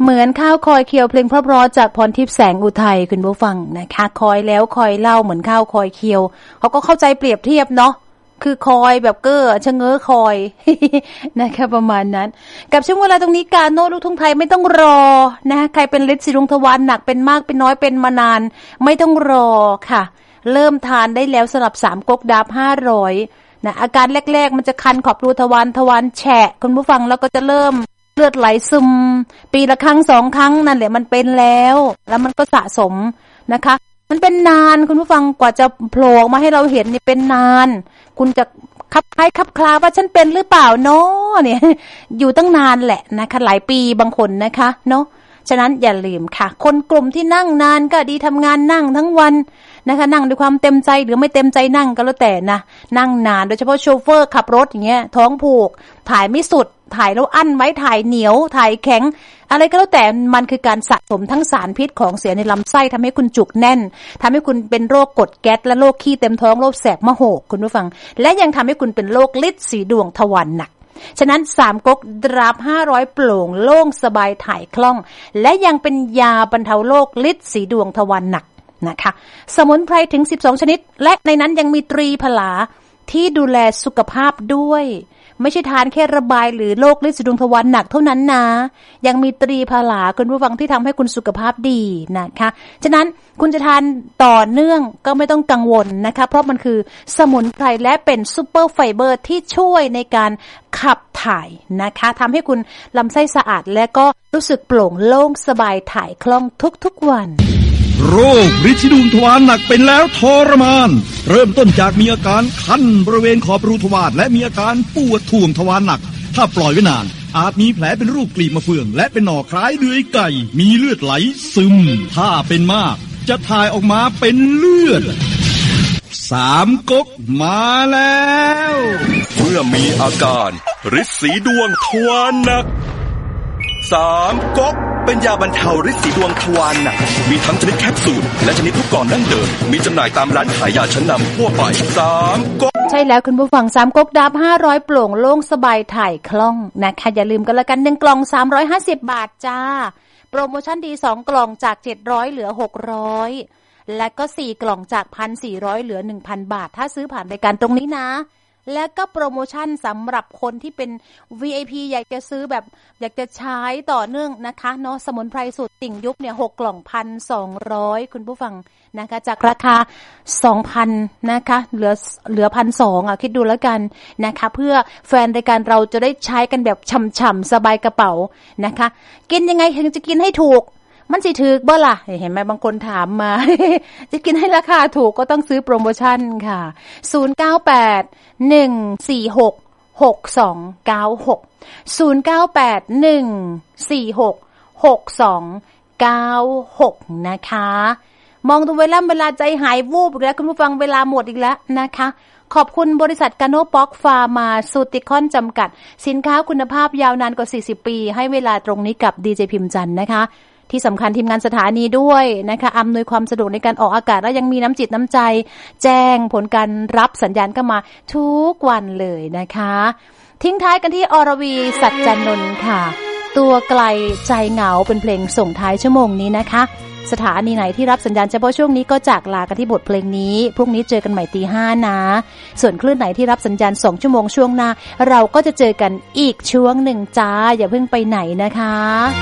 เหมือนข้าวคอยเคียวเพลงเพราะๆจากพรทิพย์แสงอุทัยคุณผู้ฟังนะคะคอยแล้วคอยเล่าเหมือนข้าวคอยเคียวเขาก็เข้าใจเปรียบเทียบเนาะคือคอยแบบเก้อชะเง้อคอย นะคะประมาณนั้นกับช่วงเวลาตรงนี้กาโน่ลูกทุ่งไทยไม่ต้องรอนะใครเป็นฤทธิ์สีดวงทวารหนักเป็นมากเป็นน้อยเป็นมานานไม่ต้องรอค่ะเริ่มทานได้แล้วสำหรับ3ก๊กดาบ500นะอาการแรกๆมันจะคันขอบรูทวารแฉะคุณผู้ฟังแล้วก็จะเริ่มเลือดไหลซึมปีละครั้ง2ครั้งนั่นแหละมันเป็นแล้วมันก็สะสมนะคะมันเป็นนานคุณผู้ฟังกว่าจะโผล่ออกมาให้เราเห็นนี่เป็นนานคุณจะคับคล้ายคับคลาว่าฉันเป็นหรือเปล่าเนาะเนี่ยอยู่ตั้งนานแหละนะคะหลายปีบางคนนะคะเนาะฉะนั้นอย่าลืมค่ะคนกลุ่มที่นั่งนานก็ดีทำงานนั่งทั้งวันนะคะนั่งด้วยความเต็มใจหรือไม่เต็มใจนั่งก็แล้วแต่นะนั่งนานโดยเฉพาะโชเฟอร์ขับรถอย่างเงี้ยท้องผูกถ่ายไม่สุดถ่ายแล้วอั้นไว้ถ่ายเหนียวถ่ายแข็งอะไรก็แล้วแต่มันคือการสะสมทั้งสารพิษของเสียในลำไส้ทำให้คุณจุกแน่นทำให้คุณเป็นโรคกรดแก๊สและโรคขี้เต็มท้องโรคแสบมะโหกคุณผู้ฟังและยังทำให้คุณเป็นโรคฤทธิ์สีดวงทวารหนักฉะนั้น3ก๊กดาบ500โปร่งโล่งสบายถ่ายคล่องและยังเป็นยาบรรเทาโรคฤทธิ์สีดวงทวารหนักนะคะสมุนไพรถึง12ชนิดและในนั้นยังมีตรีผลาที่ดูแลสุขภาพด้วยไม่ใช่ทานแค่ระบายหรือโรคฤทธิ์สีดวงทวารหนักเท่านั้นนะยังมีตรีผลาคุณผู้ฟังที่ทำให้คุณสุขภาพดีนะคะฉะนั้นคุณจะทานต่อเนื่องก็ไม่ต้องกังวลนะคะเพราะมันคือสมุนไพรและเป็นซุปเปอร์ไฟเบอร์ที่ช่วยในการขับถ่ายนะคะทำให้คุณลำไส้สะอาดและก็รู้สึกโปร่งโล่งสบายถ่ายคล่องทุกๆวันโรคฤทธิ์สีดวงทวารหนักเป็นแล้วทรมานเริ่มต้นจากมีอาการคันบริเวณขอบรูทวารและมีอาการปวดท่วงทวารหนักถ้าปล่อยไว้นานอาจมีแผลเป็นรูปกลีบมะเฟืองและเป็นหน่อคล้ายเดือยไก่มีเลือดไหลซึมถ้าเป็นมากจะถ่ายออกมาเป็นเลือด3ก๊กมาแล้วเมื่อมีอาการฤทธิ์สีดวงทวารหนัก3ก๊กเป็นยาบรรเทาฤทธิ์สีดวงทวารหนักมีทั้งชนิดแคปซูลและชนิดลูกกลอนดั้งเดิมมีจำหน่ายตามร้านขายยาชั้นนำทั่วไป3ก๊กใช่แล้วคุณผู้ฟัง3ก๊กดาบ500โปร่งโล่งสบายถ่ายคล่องนะคะอย่าลืมกันละกัน1กล่อง350บาทจ้าโปรโมชั่นดี2กล่องจาก700เหลือ600และก็4กล่องจาก 1,400 เหลือ 1,000 บาทถ้าซื้อผ่านรายการตรงนี้นะและก็โปรโมชั่นสำหรับคนที่เป็น VIP อยากจะซื้อแบบอยากจะใช้ต่อเนื่องนะคะเนาะสมุนไพรสูตรติ่งยุบเนี่ย6กล่อง 1,200 คุณผู้ฟังนะคะจากราคา 2,000 นะคะเหลือ 1,200 คิดดูแล้วกันนะคะเพื่อแฟนรายการเราจะได้ใช้กันแบบฉ่ำๆสบายกระเป๋านะคะกินยังไงถึงจะกินให้ถูกมันสิถูกบ่ล่ะเห็นไหมบางคนถามมา จะกินให้ราคาถูกก็ต้องซื้อโปรโมชั่นค่ะ0981466296 นะคะมองดูเวลาใจหายวูบอีกแล้วคุณผู้ฟังเวลาหมดอีกแล้วนะคะขอบคุณบริษัทกาโนป๊อกฟาร์มาซูติคอนจำกัดสินค้าคุณภาพยาวนานกว่า40ปีให้เวลาตรงนี้กับดีเจพิมพ์จันทร์นะคะที่สำคัญทีมงานสถานีด้วยนะคะอำนวยความสะดวกในการออกอากาศและยังมีน้ำจิตน้ำใจแจ้งผลการรับสัญญาณเข้ามาทุกวันเลยนะคะทิ้งท้ายกันที่อรวีสัจจานนท์ค่ะตัวไกลใจเหงาเป็นเพลงส่งท้ายชั่วโมงนี้นะคะสถานีไหนที่รับสัญญาณเฉพาะช่วงนี้ก็จากลากันที่บทเพลงนี้พรุ่งนี้เจอกันใหม่ 5:00 นะส่วนคลื่นไหนที่รับสัญญาณ2ชั่วโมงช่วงหน้าเราก็จะเจอกันอีกช่วงหนึ่งจ้าอย่าเพิ่งไปไหนนะคะ